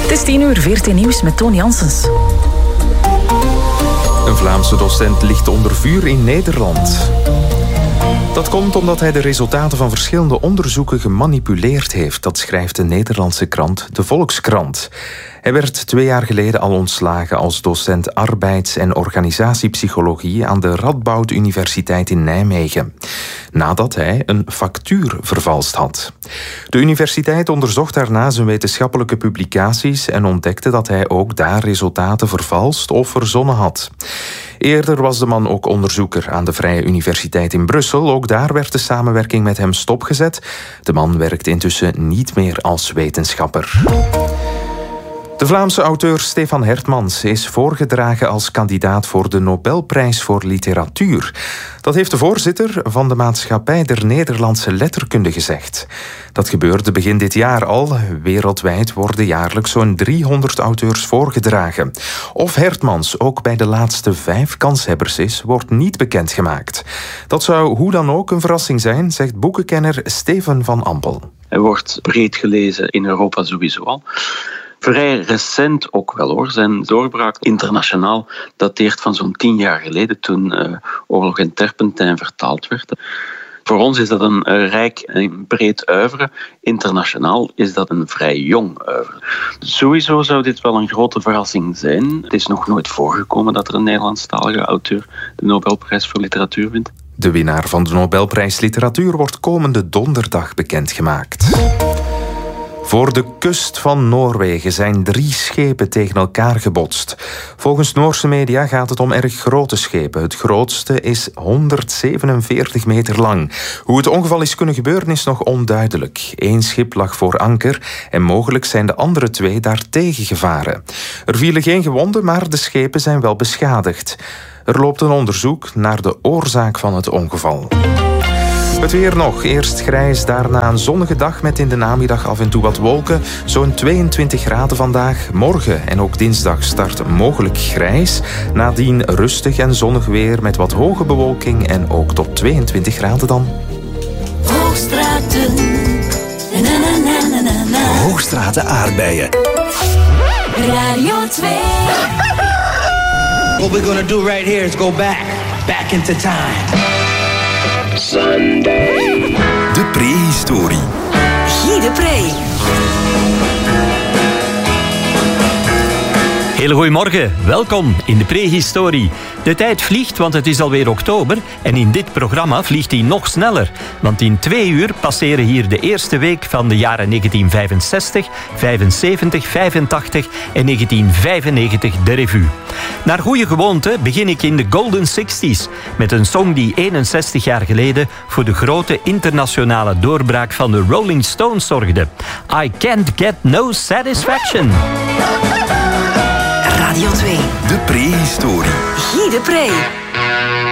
Het is 10:00, VRT Nieuws met Toon Janssens. Een Vlaamse docent ligt onder vuur in Nederland. Dat komt omdat hij de resultaten van verschillende onderzoeken gemanipuleerd heeft. Dat schrijft de Nederlandse krant De Volkskrant. Hij werd 2 jaar geleden al ontslagen als docent arbeids- en organisatiepsychologie aan de Radboud Universiteit in Nijmegen. Nadat hij een factuur vervalst had. De universiteit onderzocht daarna zijn wetenschappelijke publicaties en ontdekte dat hij ook daar resultaten vervalst of verzonnen had. Eerder was de man ook onderzoeker aan de Vrije Universiteit in Brussel. Ook daar werd de samenwerking met hem stopgezet. De man werkt intussen niet meer als wetenschapper. De Vlaamse auteur Stefan Hertmans is voorgedragen als kandidaat voor de Nobelprijs voor Literatuur. Dat heeft de voorzitter van de Maatschappij der Nederlandse Letterkunde gezegd. Dat gebeurde begin dit jaar al. Wereldwijd worden jaarlijks zo'n 300 auteurs voorgedragen. Of Hertmans ook bij de laatste 5 kanshebbers is, wordt niet bekendgemaakt. Dat zou hoe dan ook een verrassing zijn, zegt boekenkenner Steven van Ampel. Hij wordt breed gelezen in Europa sowieso al. Vrij recent ook wel hoor. Zijn doorbraak internationaal dateert van zo'n 10 jaar geleden toen Oorlog in Terpentijn vertaald werd. Voor ons is dat een rijk en breed oeuvre. Internationaal is dat een vrij jong oeuvre. Sowieso zou dit wel een grote verrassing zijn. Het is nog nooit voorgekomen dat er een Nederlandstalige auteur de Nobelprijs voor Literatuur wint. De winnaar van de Nobelprijs Literatuur wordt komende donderdag bekendgemaakt. Voor de kust van Noorwegen zijn 3 schepen tegen elkaar gebotst. Volgens Noorse media gaat het om erg grote schepen. Het grootste is 147 meter lang. Hoe het ongeval is kunnen gebeuren is nog onduidelijk. 1 schip lag voor anker en mogelijk zijn de andere 2 daartegen gevaren. Er vielen geen gewonden, maar de schepen zijn wel beschadigd. Er loopt een onderzoek naar de oorzaak van het ongeval. Het weer nog. Eerst grijs, daarna een zonnige dag met in de namiddag af en toe wat wolken. Zo'n 22 graden vandaag. Morgen en ook dinsdag start mogelijk grijs. Nadien rustig en zonnig weer met wat hoge bewolking en ook tot 22 graden dan. Hoogstraten. Hoogstraten aardbeien. Radio 2. What we're gonna do right here is go back into time. Sunday. De prehistorie. Guy de Pre. Hele goeiemorgen, welkom in de prehistorie. De tijd vliegt, want het is alweer oktober en in dit programma vliegt hij nog sneller. Want in 2 uur passeren hier de eerste week van de jaren 1965, 75, 85 en 1995 de revue. Naar goede gewoonte begin ik in de Golden 60s met een song die 61 jaar geleden voor de grote internationale doorbraak van de Rolling Stones zorgde. I Can't Get No Satisfaction. Radio 2. De prehistorie. Guy de Pre.